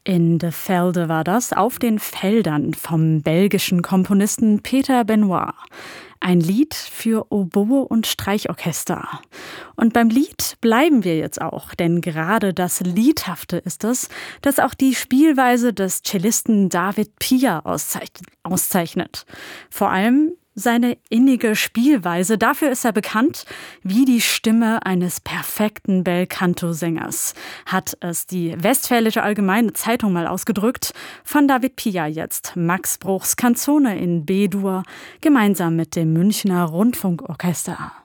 In de Velde war das, auf den Feldern vom belgischen Komponisten Peter Benoit. Ein Lied für Oboe und Streichorchester. Und beim Lied bleiben wir jetzt auch, denn gerade das Liedhafte ist es, das auch die Spielweise des Cellisten David Pia auszeichnet. Vor allem seine innige Spielweise, dafür ist er bekannt wie die Stimme eines perfekten Bel-Canto-Sängers, hat es die Westfälische Allgemeine Zeitung mal ausgedrückt. Von David Pia jetzt Max Bruchs Canzone in B-Dur, gemeinsam mit dem Münchner Rundfunkorchester.